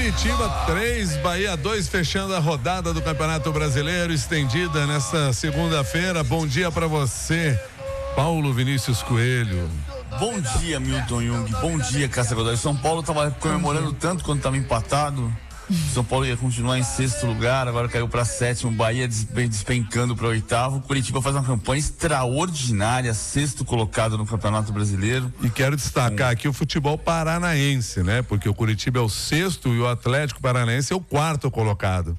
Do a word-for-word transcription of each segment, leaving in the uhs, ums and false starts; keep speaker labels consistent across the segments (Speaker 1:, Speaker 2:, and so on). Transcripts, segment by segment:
Speaker 1: Curitiba três, Bahia dois, fechando a rodada do Campeonato Brasileiro, estendida nesta segunda-feira. Bom dia para você, Paulo Vinícius Coelho.
Speaker 2: Bom dia, Milton Jung. Bom dia, Cássia Godoy. São Paulo estava comemorando tanto quando estava empatado. São Paulo ia continuar em sexto lugar, agora caiu para sétimo. Bahia despencando para oitavo. Curitiba faz uma campanha extraordinária, sexto colocado no Campeonato Brasileiro.
Speaker 1: E quero destacar aqui o futebol paranaense, né? Porque o Curitiba é o sexto e o Atlético Paranaense é o quarto colocado.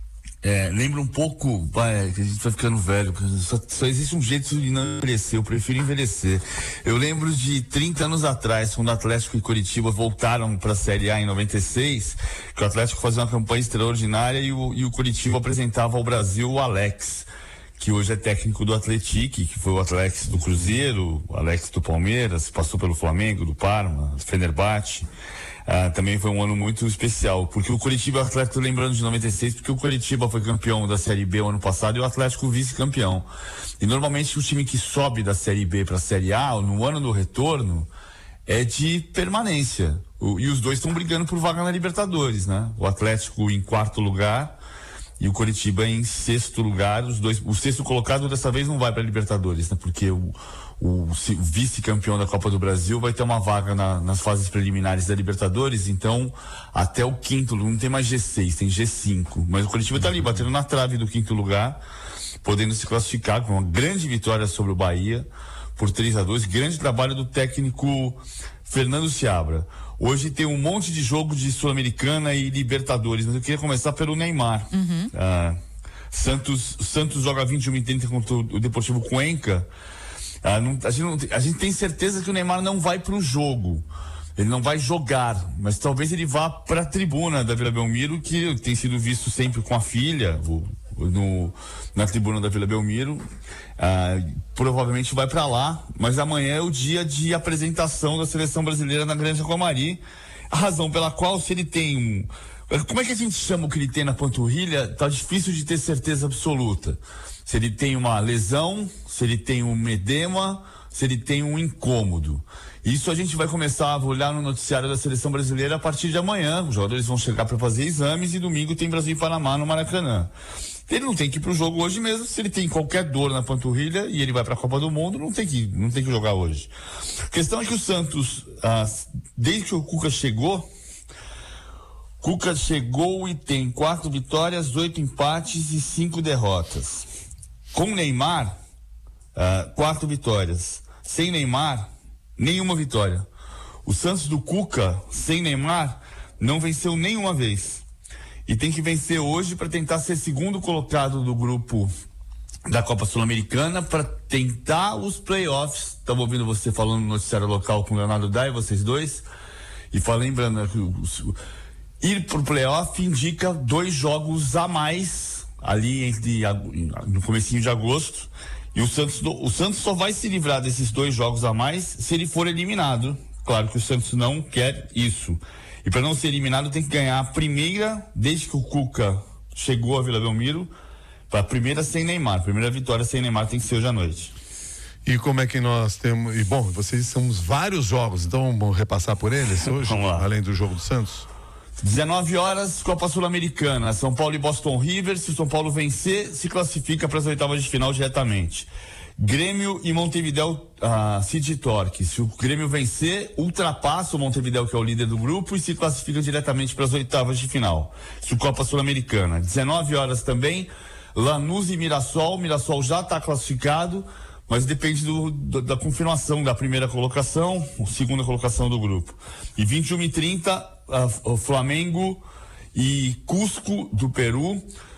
Speaker 2: É, lembra um pouco, vai, que a gente vai ficando velho, só, só existe um jeito de não envelhecer, eu prefiro envelhecer. Eu lembro de trinta anos atrás, quando o Atlético e Curitiba voltaram para a Série A em noventa e seis, que o Atlético fazia uma campanha extraordinária e o, e o Curitiba apresentava ao Brasil o Alex, que hoje é técnico do Atlético, que foi o Alex do Cruzeiro, o Alex do Palmeiras, passou pelo Flamengo, do Parma, do Fenerbahçe. Ah, também foi um ano muito especial, porque o Curitiba, o Atlético, lembrando de noventa e seis, porque o Curitiba foi campeão da Série B o ano passado e o Atlético vice-campeão. E normalmente o time que sobe da Série B para a Série A, no ano do retorno, é de permanência. O, e os dois estão brigando por vaga na Libertadores, né? O Atlético em quarto lugar e o Curitiba em sexto lugar. Os dois, o sexto colocado dessa vez não vai para a Libertadores, né? Porque o O, o vice-campeão da Copa do Brasil vai ter uma vaga na, nas fases preliminares da Libertadores, então até o quinto, não tem mais G seis, tem G cinco, mas o Curitiba está ali, batendo na trave do quinto lugar, podendo se classificar com uma grande vitória sobre o Bahia, por três a dois, grande trabalho do técnico Fernando Seabra. Hoje tem um monte de jogo de Sul-Americana e Libertadores, mas eu queria começar pelo Neymar.
Speaker 3: Uhum.
Speaker 2: Ah, Santos, Santos joga vinte e um e trinta contra o Deportivo Cuenca. Ah, não, a, gente não, a gente tem certeza que o Neymar não vai para o jogo, ele não vai jogar, mas talvez ele vá para a tribuna da Vila Belmiro, que tem sido visto sempre com a filha o, no, na tribuna da Vila Belmiro. Ah, provavelmente vai para lá, mas amanhã é o dia de apresentação da seleção brasileira na Granja Comari, a razão pela qual, se ele tem um... Como é que a gente chama o que ele tem na panturrilha? Tá difícil de ter certeza absoluta. Se ele tem uma lesão, se ele tem um edema, se ele tem um incômodo. Isso a gente vai começar a olhar no noticiário da seleção brasileira a partir de amanhã. Os jogadores vão chegar para fazer exames e domingo tem Brasil e Panamá no Maracanã. Ele não tem que ir pro jogo hoje mesmo. Se ele tem qualquer dor na panturrilha e ele vai para a Copa do Mundo, não tem que, não tem que jogar hoje. A questão é que o Santos, ah, desde que o Cuca chegou, Cuca chegou e tem quatro vitórias, oito empates e cinco derrotas. Com Neymar, uh, quatro vitórias. Sem Neymar, nenhuma vitória. O Santos do Cuca, sem Neymar, não venceu nenhuma vez. E tem que vencer hoje para tentar ser segundo colocado do grupo da Copa Sul-Americana, para tentar os playoffs. Estava ouvindo você falando no noticiário local com o Leonardo Dai, vocês dois. E falei, lembrando que o ir pro playoff indica dois jogos a mais ali entre no comecinho de agosto, e o Santos, o Santos só vai se livrar desses dois jogos a mais se ele for eliminado. Claro que o Santos não quer isso. E para não ser eliminado tem que ganhar a primeira, desde que o Cuca chegou a Vila Belmiro, a primeira sem Neymar, a primeira vitória sem Neymar tem que ser hoje à noite.
Speaker 1: E como é que nós temos, e bom, vocês temos vários jogos, então vamos repassar por eles hoje,
Speaker 2: vamos lá.
Speaker 1: Além do jogo do Santos?
Speaker 2: dezenove horas, Copa Sul-Americana, São Paulo e Boston River. Se o São Paulo vencer, se classifica para as oitavas de final diretamente. Grêmio e Montevideo uh, City Torque. Se o Grêmio vencer, ultrapassa o Montevideo, que é o líder do grupo, e se classifica diretamente para as oitavas de final. Isso, Copa Sul-Americana. dezenove horas também, Lanús e Mirassol. Mirassol já está classificado, mas depende do, do, da confirmação da primeira colocação, ou segunda colocação do grupo. E vinte e uma e trinta, uh, o Flamengo e Cusco do Peru.